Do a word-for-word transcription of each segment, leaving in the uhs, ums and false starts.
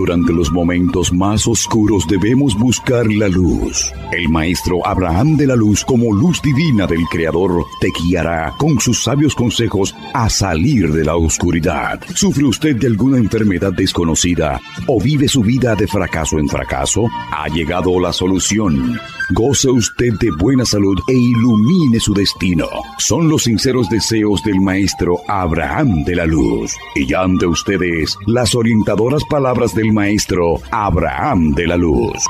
Durante los momentos más oscuros debemos buscar la luz. El maestro Abraham de la Luz, como luz divina del Creador, te guiará con sus sabios consejos a salir de la oscuridad. ¿Sufre usted de alguna enfermedad desconocida o vive su vida de fracaso en fracaso? Ha llegado la solución. Goce usted de buena salud e ilumine su destino. Son los sinceros deseos del maestro Abraham de la Luz. Y ya ante ustedes las orientadoras palabras del maestro Abraham de la Luz.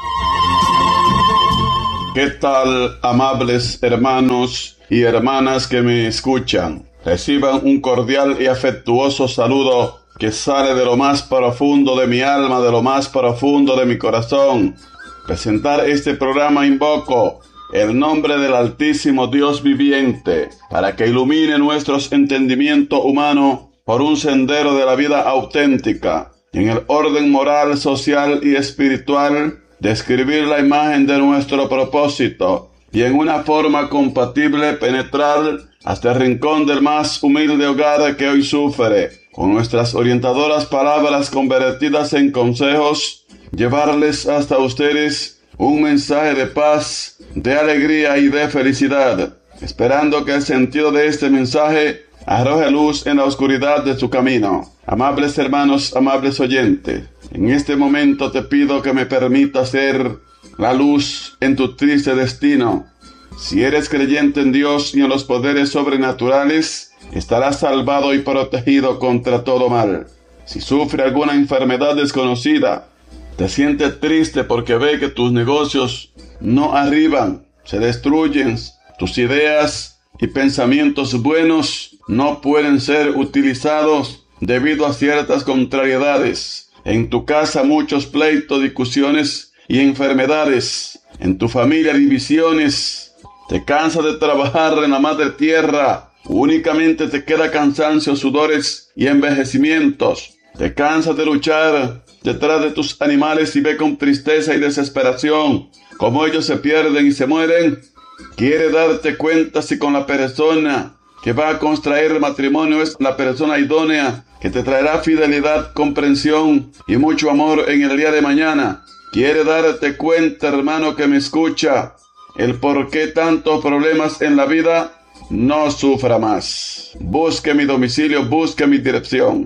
¿Qué tal, amables hermanos y hermanas que me escuchan? Reciban un cordial y afectuoso saludo que sale de lo más profundo de mi alma, de lo más profundo de mi corazón. Presentar este programa invoco el nombre del Altísimo Dios viviente, para que ilumine nuestros entendimientos humanos por un sendero de la vida auténtica, en el orden moral, social y espiritual, describir la imagen de nuestro propósito y en una forma compatible penetrar hasta el rincón del más humilde hogar que hoy sufre, con nuestras orientadoras palabras convertidas en consejos, llevarles hasta ustedes un mensaje de paz, de alegría y de felicidad, esperando que el sentido de este mensaje arroje luz en la oscuridad de su camino. Amables hermanos, amables oyentes, en este momento te pido que me permitas ser la luz en tu triste destino. Si eres creyente en Dios y en los poderes sobrenaturales, estarás salvado y protegido contra todo mal. Si sufre alguna enfermedad desconocida, te sientes triste porque ve que tus negocios no arriban, se destruyen, tus ideas y pensamientos buenos no pueden ser utilizados debido a ciertas contrariedades. En tu casa muchos pleitos, discusiones y enfermedades. En tu familia divisiones. Te cansas de trabajar en la madre tierra. Únicamente te queda cansancio, sudores y envejecimientos. Te cansas de luchar detrás de tus animales y ve con tristeza y desesperación cómo ellos se pierden y se mueren. Quiere darte cuenta si con la persona que va a contraer el matrimonio es la persona idónea que te traerá fidelidad, comprensión y mucho amor en el día de mañana. Quiere darte cuenta, hermano que me escucha, el por qué tantos problemas en la vida. No sufra más. Busque mi domicilio, busque mi dirección.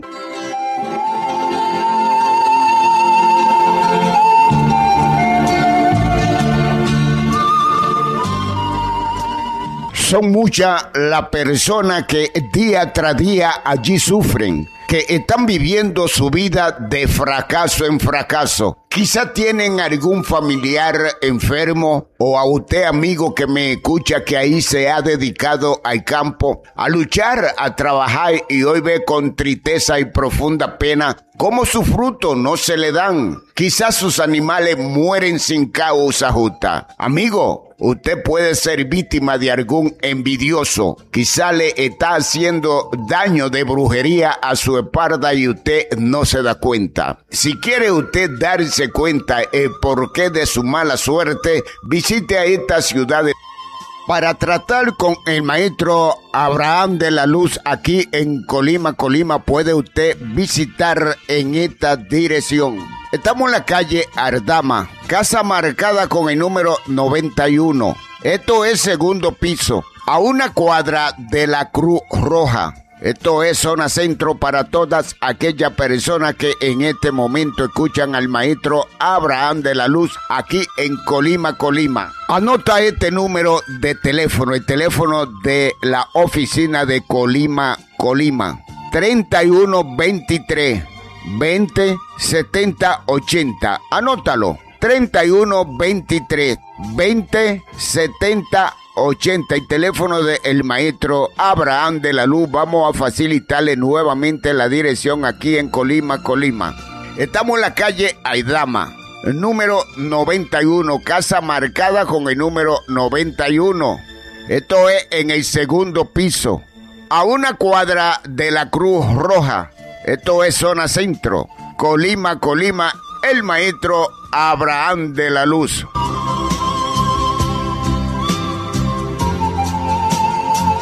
Son muchas las personas que día tras día allí sufren, que están viviendo su vida de fracaso en fracaso. Quizá tienen algún familiar enfermo o a usted, amigo que me escucha, que ahí se ha dedicado al campo, a luchar, a trabajar y hoy ve con tristeza y profunda pena cómo su fruto no se le dan. Quizás sus animales mueren sin causa justa. Amigo, usted puede ser víctima de algún envidioso. Quizá le está haciendo daño de brujería a su espalda y usted no se da cuenta. Si quiere usted darse cuenta el porqué de su mala suerte, visite a esta ciudad de... Para tratar con el maestro Abraham de la Luz aquí en Colima, Colima, puede usted visitar en esta dirección. Estamos en la calle Ardama, casa marcada con el número noventa y uno. Esto es segundo piso, a una cuadra de la Cruz Roja. Esto es zona centro para todas aquellas personas que en este momento escuchan al maestro Abraham de la Luz aquí en Colima, Colima. Anota este número de teléfono, el teléfono de la oficina de Colima, Colima. treinta y uno veintitrés veinte setenta ochenta. Anótalo. treinta y uno veintitrés veinte setenta ochenta, el teléfono del maestro Abraham de la Luz. Vamos a facilitarle nuevamente la dirección aquí en Colima, Colima. Estamos en la calle Aidama, número noventa y uno, casa marcada con el número noventa y uno. Esto es en el segundo piso, a una cuadra de la Cruz Roja. Esto es zona centro, Colima, Colima, el maestro Abraham de la Luz.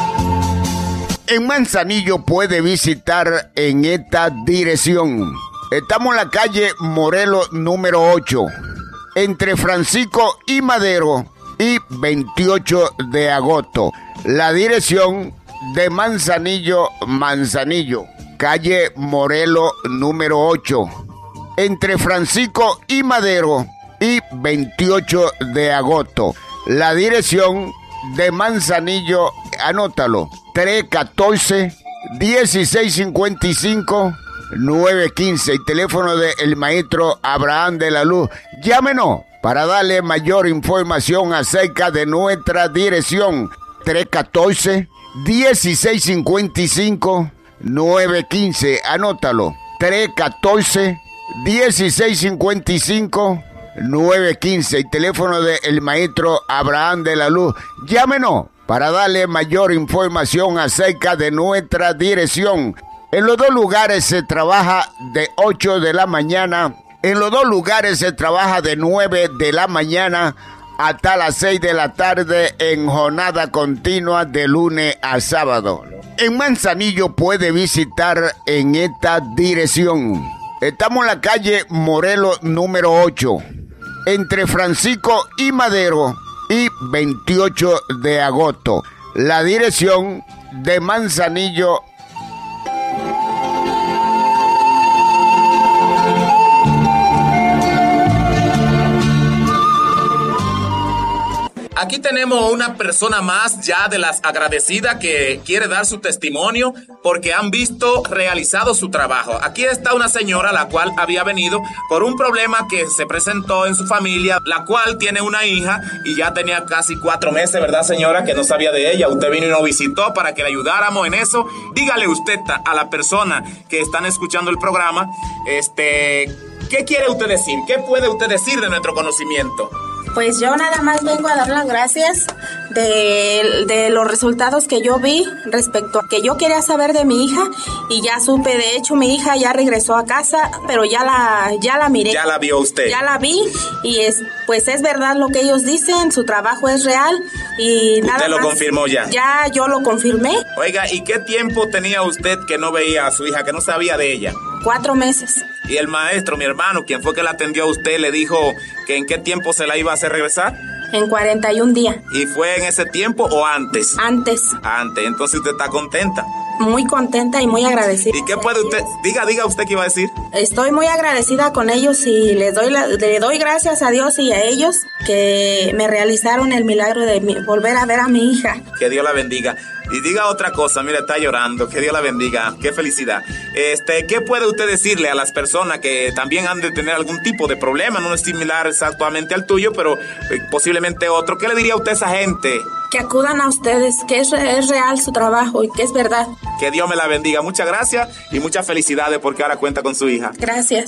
En Manzanillo puede visitar en esta dirección. Estamos en la calle Morelos número ocho, entre Francisco y Madero y veintiocho de agosto. La dirección de Manzanillo, Manzanillo. Calle Morelos número ocho, entre Francisco y Madero y veintiocho de agosto. La dirección de Manzanillo, anótalo, tres uno cuatro, uno seis cinco cinco, nueve uno cinco, el teléfono del maestro Abraham de la Luz. Llámenos para darle mayor información acerca de nuestra dirección. Tres uno cuatro, uno seis cinco cinco, nueve uno cinco, anótalo, tres uno cuatro, uno seis cinco cinco, nueve uno cinco, el teléfono del maestro Abraham de la Luz. Llámenos para darle mayor información acerca de nuestra dirección. En los dos lugares se trabaja de ocho de la mañana, en los dos lugares se trabaja de nueve de la mañana hasta las seis de la tarde en jornada continua de lunes a sábado. En Manzanillo puede visitar en esta dirección. Estamos en la calle Morelos número ocho, entre Francisco y Madero y veintiocho de agosto. La dirección de Manzanillo. Aquí tenemos una persona más ya de las agradecidas que quiere dar su testimonio porque han visto realizado su trabajo. Aquí está una señora la cual había venido por un problema que se presentó en su familia, la cual tiene una hija y ya tenía casi cuatro meses, ¿verdad, señora? Que no sabía de ella. Usted vino y nos visitó para que le ayudáramos en eso. Dígale usted a la persona que están escuchando el programa, este, ¿qué quiere usted decir? ¿Qué puede usted decir de nuestro conocimiento? Pues yo nada más vengo a dar las gracias de, de los resultados que yo vi respecto a que yo quería saber de mi hija y ya supe. De hecho, mi hija ya regresó a casa, pero ya la ya la miré. ¿Ya la vio usted? Ya la vi y es pues es verdad lo que ellos dicen, su trabajo es real y nada más. ¿Usted lo confirmó ya? Ya yo lo confirmé. Oiga, ¿y qué tiempo tenía usted que no veía a su hija, que no sabía de ella? Cuatro meses. Y el maestro, mi hermano, quien fue que la atendió a usted, le dijo que en qué tiempo se la iba a hacer regresar. En cuarenta y un días. ¿Y fue en ese tiempo o antes? Antes. Antes, entonces usted está contenta. Muy contenta y muy agradecida. ¿Y qué puede usted? Diga, diga usted qué iba a decir. Estoy muy agradecida con ellos y les doy la, le doy gracias a Dios y a ellos que me realizaron el milagro de mi, volver a ver a mi hija. Que Dios la bendiga. Y diga otra cosa, mira, está llorando, que Dios la bendiga, qué felicidad. Este, ¿qué puede usted decirle a las personas que también han de tener algún tipo de problema? No es similar exactamente al tuyo, pero eh, posiblemente otro. ¿Qué le diría usted a esa gente? Que acudan a ustedes, que es, es real su trabajo y que es verdad. Que Dios me la bendiga. Muchas gracias y muchas felicidades porque ahora cuenta con su hija. Gracias.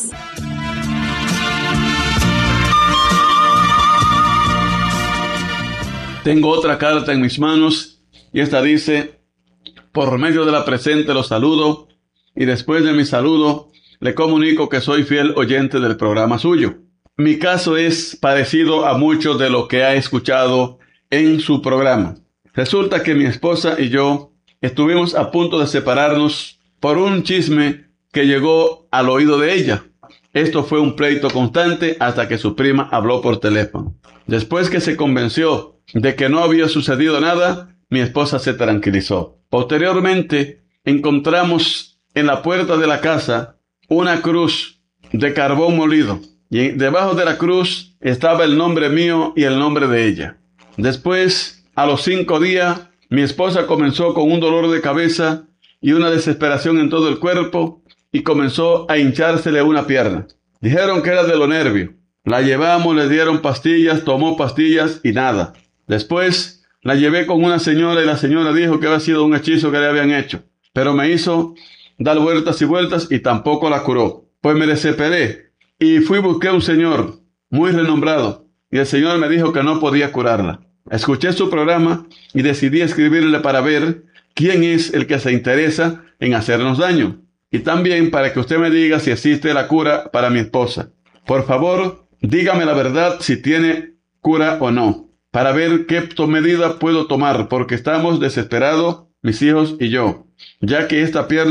Tengo otra carta en mis manos. Y esta dice: por medio de la presente los saludo y después de mi saludo le comunico que soy fiel oyente del programa suyo. Mi caso es parecido a muchos de lo que ha escuchado en su programa. Resulta que mi esposa y yo estuvimos a punto de separarnos por un chisme que llegó al oído de ella. Esto fue un pleito constante hasta que su prima habló por teléfono. Después que se convenció de que no había sucedido nada, mi esposa se tranquilizó. Posteriormente, encontramos en la puerta de la casa una cruz de carbón molido. Y debajo de la cruz estaba el nombre mío y el nombre de ella. Después, a los cinco días, mi esposa comenzó con un dolor de cabeza y una desesperación en todo el cuerpo y comenzó a hinchársele una pierna. Dijeron que era de los nervios. La llevamos, le dieron pastillas, tomó pastillas y nada. Después, la llevé con una señora y la señora dijo que había sido un hechizo que le habían hecho. Pero me hizo dar vueltas y vueltas y tampoco la curó. Pues me desesperé y fui y busqué a un señor muy renombrado. Y el señor me dijo que no podía curarla. Escuché su programa y decidí escribirle para ver quién es el que se interesa en hacernos daño. Y también para que usted me diga si existe la cura para mi esposa. Por favor, dígame la verdad si tiene cura o no, para ver qué medida puedo tomar, porque estamos desesperados, mis hijos y yo, ya que esta pierna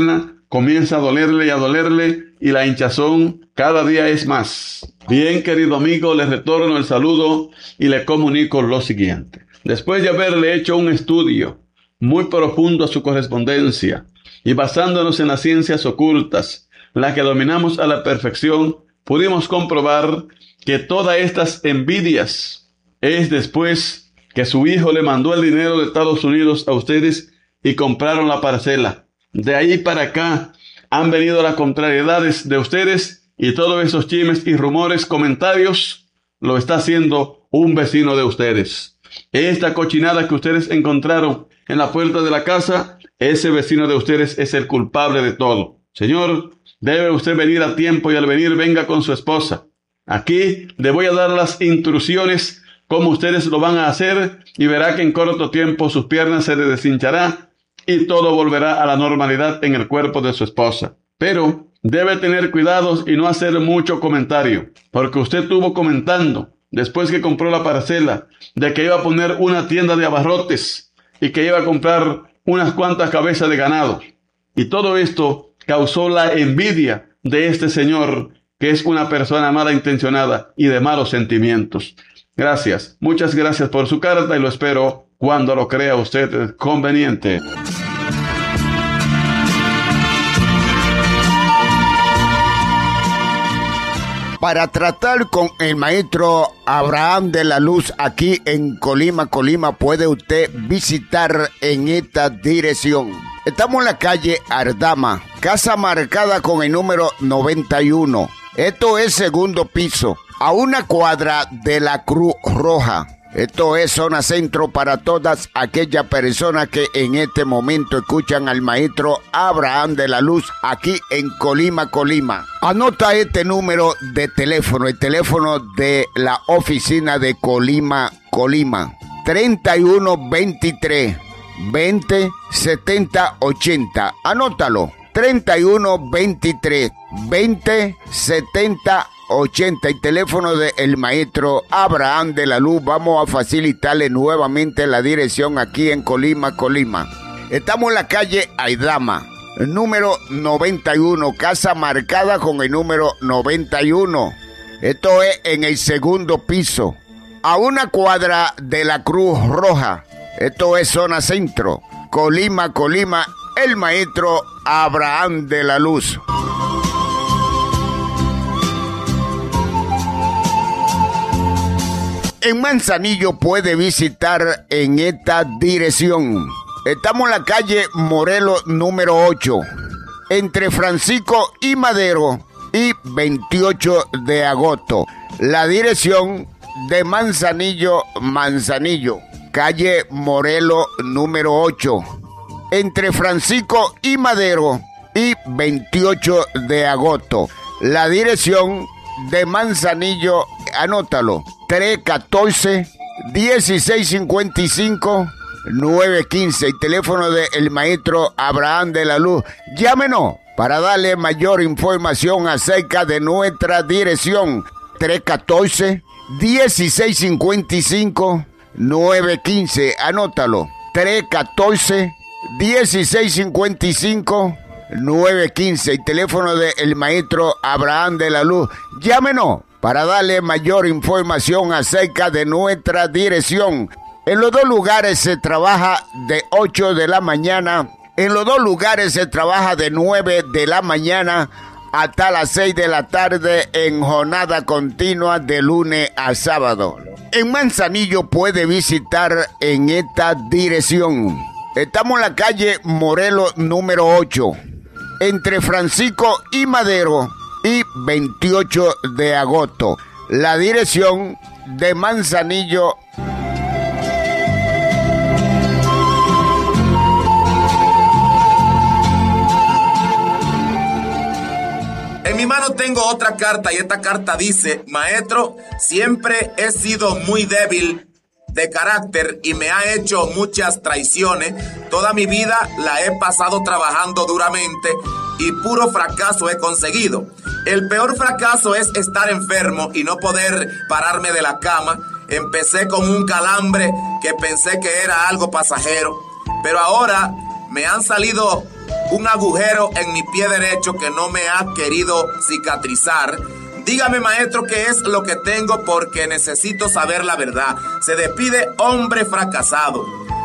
comienza a dolerle y a dolerle y la hinchazón cada día es más. Bien, querido amigo, le retorno el saludo y le comunico lo siguiente. Después de haberle hecho un estudio muy profundo a su correspondencia y basándonos en las ciencias ocultas, las que dominamos a la perfección, pudimos comprobar que todas estas envidias es después que su hijo le mandó el dinero de Estados Unidos a ustedes y compraron la parcela. De ahí para acá han venido las contrariedades de ustedes y todos esos chismes y rumores, comentarios, lo está haciendo un vecino de ustedes. Esta cochinada que ustedes encontraron en la puerta de la casa, ese vecino de ustedes es el culpable de todo. Señor, debe usted venir a tiempo y al venir venga con su esposa. Aquí le voy a dar las instrucciones cómo ustedes lo van a hacer y verá que en corto tiempo sus piernas se le deshinchará y todo volverá a la normalidad en el cuerpo de su esposa. Pero debe tener cuidados y no hacer mucho comentario, porque usted estuvo comentando después que compró la parcela de que iba a poner una tienda de abarrotes y que iba a comprar unas cuantas cabezas de ganado. Y todo esto causó la envidia de este señor, que es una persona mala intencionada y de malos sentimientos. Gracias, muchas gracias por su carta y lo espero cuando lo crea usted conveniente. Para tratar con el maestro Abraham de la Luz aquí en Colima, Colima, puede usted visitar en esta dirección. Estamos en la calle Ardama, casa marcada con el número noventa y uno. Esto es segundo piso, a una cuadra de la Cruz Roja. Esto es zona centro para todas aquellas personas que en este momento escuchan al maestro Abraham de la Luz aquí en Colima, Colima. Anota este número de teléfono, el teléfono de la oficina de Colima, Colima. treinta y uno veintitrés veinte setenta ochenta. Anótalo. treinta y uno veintitrés veinte setenta ochenta. Y teléfono del maestro Abraham de la Luz. Vamos a facilitarle nuevamente la dirección aquí en Colima, Colima. Estamos en la calle Aidama, número noventa y uno, casa marcada con el número noventa y uno. Esto es en el segundo piso, a una cuadra de la Cruz Roja. Esto es zona centro, Colima, Colima, el maestro Abraham de la Luz. En Manzanillo puede visitar en esta dirección. Estamos en la calle Morelos número ocho, entre Francisco y Madero y veintiocho de agosto. La dirección de Manzanillo, Manzanillo, calle Morelos número ocho, entre Francisco y Madero y veintiocho de agosto. La dirección de Manzanillo, anótalo, tres uno cuatro, dieciséis cincuenta y cinco, nueve quince. El teléfono del maestro Abraham de la Luz. Llámenos para darle mayor información acerca de nuestra dirección. tres uno cuatro, dieciséis cincuenta y cinco, nueve quince. Anótalo, tres uno cuatro, dieciséis cincuenta y cinco, nueve quince. El teléfono del maestro Abraham de la Luz. Llámenos para darle mayor información acerca de nuestra dirección. En los dos lugares se trabaja de ocho de la mañana. En los dos lugares se trabaja de nueve de la mañana hasta las seis de la tarde en jornada continua de lunes a sábado. En Manzanillo puede visitar en esta dirección. Estamos en la calle Morelos número ocho, entre Francisco y Madero y veintiocho de agosto. La dirección de Manzanillo. En mi mano tengo otra carta y esta carta dice: maestro, siempre he sido muy débil de carácter y me ha hecho muchas traiciones. Toda mi vida la he pasado trabajando duramente y puro fracaso he conseguido. El peor fracaso es estar enfermo y no poder pararme de la cama. Empecé con un calambre que pensé que era algo pasajero, pero ahora me han salido un agujero en mi pie derecho que no me ha querido cicatrizar. Dígame, maestro, qué es lo que tengo porque necesito saber la verdad. Se despide Hombre Fracasado.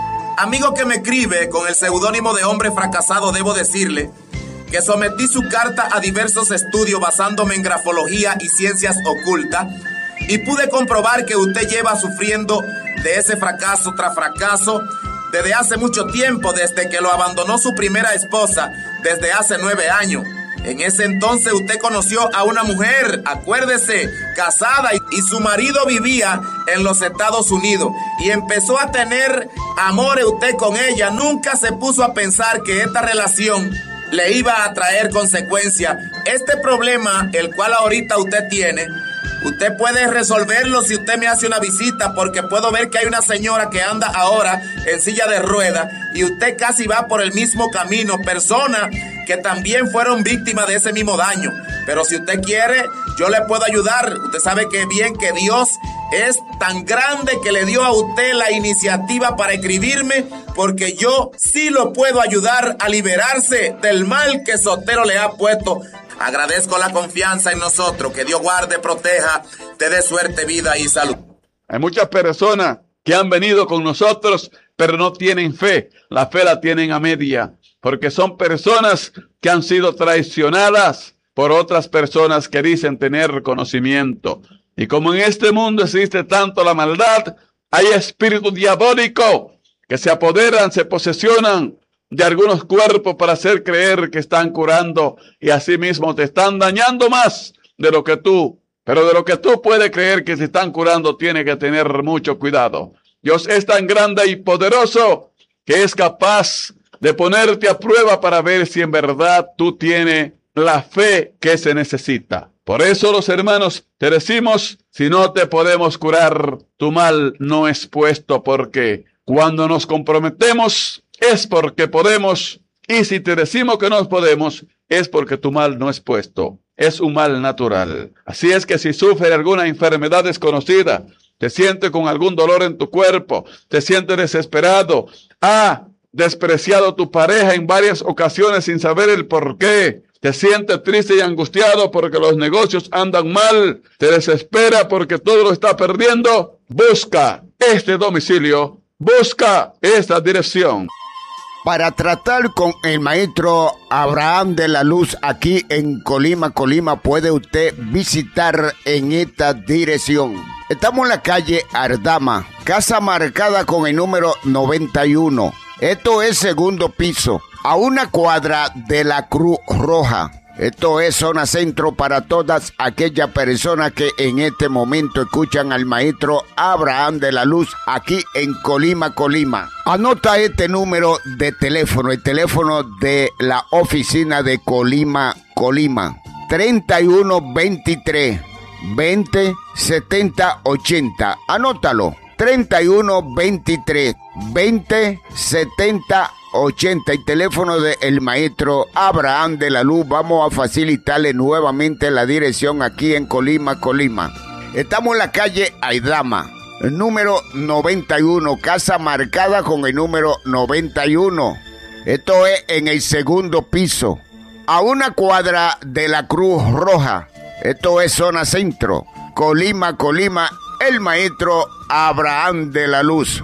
Amigo que me escribe con el seudónimo de Hombre Fracasado, debo decirle que sometí su carta a diversos estudios basándome en grafología y ciencias ocultas y pude comprobar que usted lleva sufriendo de ese fracaso tras fracaso desde hace mucho tiempo, desde que lo abandonó su primera esposa, desde hace nueve años. En ese entonces usted conoció a una mujer, acuérdese, casada, y su marido vivía en los Estados Unidos y empezó a tener amores usted con ella. Nunca se puso a pensar que esta relación le iba a traer consecuencias. Este problema, el cual ahorita usted tiene, usted puede resolverlo si usted me hace una visita, porque puedo ver que hay una señora que anda ahora en silla de ruedas y usted casi va por el mismo camino. Personas que también fueron víctimas de ese mismo daño. Pero si usted quiere, yo le puedo ayudar. Usted sabe que bien que Dios es tan grande que le dio a usted la iniciativa para escribirme, porque yo sí lo puedo ayudar a liberarse del mal que Sotero le ha puesto. Agradezco la confianza en nosotros. Que Dios guarde, proteja, te dé suerte, vida y salud. Hay muchas personas que han venido con nosotros, pero no tienen fe. La fe la tienen a media, porque son personas que han sido traicionadas por otras personas que dicen tener conocimiento. Y como en este mundo existe tanto la maldad, hay espíritus diabólicos que se apoderan, se posesionan de algunos cuerpos para hacer creer que están curando, y asimismo te están dañando más de lo que tú, pero de lo que tú puedes creer que se están curando, tiene que tener mucho cuidado. Dios es tan grande y poderoso que es capaz de ponerte a prueba para ver si en verdad tú tienes la fe que se necesita. Por eso los hermanos te decimos, si no te podemos curar, tu mal no es puesto, porque cuando nos comprometemos es porque podemos, y si te decimos que no podemos, es porque tu mal no es puesto. Es un mal natural. Así es que si sufres alguna enfermedad desconocida, te sientes con algún dolor en tu cuerpo, te sientes desesperado, ha despreciado tu pareja en varias ocasiones sin saber el por qué, te sientes triste y angustiado porque los negocios andan mal, te desespera porque todo lo está perdiendo, busca este domicilio, busca esta dirección. Para tratar con el maestro Abraham de la Luz aquí en Colima, Colima, puede usted visitar en esta dirección. Estamos en la calle Ardama, casa marcada con el número noventa y uno. Esto es segundo piso, a una cuadra de la Cruz Roja. Esto es zona centro para todas aquellas personas que en este momento escuchan al maestro Abraham de la Luz aquí en Colima, Colima. Anota este número de teléfono, el teléfono de la oficina de Colima, Colima. treinta y uno veintitrés veinte setenta ochenta. Anótalo. treinta y uno veintitrés veinte setenta ochenta, y teléfono del maestro Abraham de la Luz. Vamos a facilitarle nuevamente la dirección aquí en Colima, Colima. Estamos en la calle Aidama, número noventa y uno, casa marcada con el número noventa y uno. Esto es en el segundo piso, a una cuadra de la Cruz Roja. Esto es zona centro, Colima, Colima. El maestro Abraham de la Luz.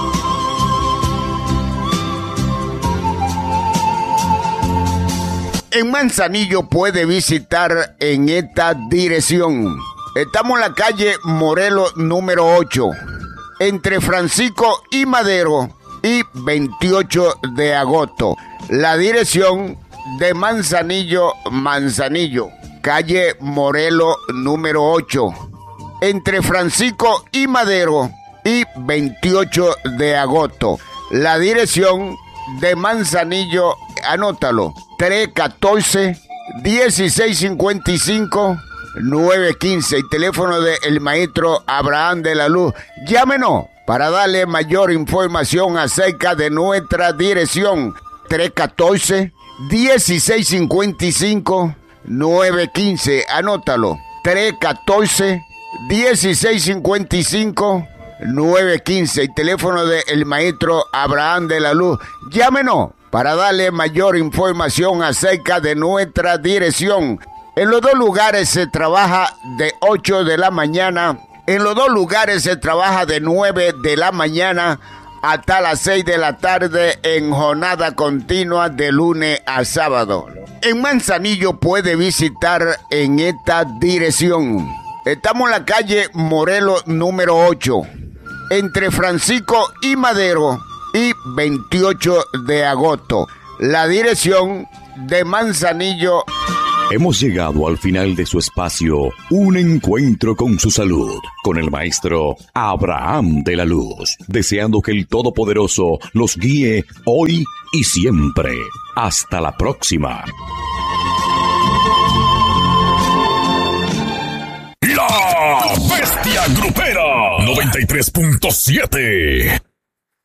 En Manzanillo puede visitar en esta dirección. Estamos en la calle Morelos número ocho, entre Francisco y Madero y veintiocho de agosto. La dirección de Manzanillo, Manzanillo, calle Morelos número ocho, entre Francisco y Madero y veintiocho de agosto. La dirección de Manzanillo, anótalo, tres uno cuatro, dieciséis cincuenta y cinco, nueve quince. El teléfono del maestro Abraham de la Luz. Llámenos para darle mayor información acerca de nuestra dirección. tres uno cuatro, dieciséis cincuenta y cinco, nueve quince. Anótalo, tres uno cuatro, dieciséis cincuenta y cinco, nueve quince. El teléfono del maestro Abraham de la Luz. Llámenos para darle mayor información acerca de nuestra dirección. En los dos lugares se trabaja de ocho de la mañana. En los dos lugares se trabaja de nueve de la mañana hasta las seis de la tarde en jornada continua de lunes a sábado. En Manzanillo puede visitar en esta dirección. Estamos en la calle Morelos número ocho, entre Francisco y Madero y veintiocho de agosto. La dirección de Manzanillo. Hemos llegado al final de su espacio, un encuentro con su salud, con el maestro Abraham de la Luz, deseando que el Todopoderoso los guíe hoy y siempre. Hasta la próxima. La Bestia Grupera noventa y tres punto siete.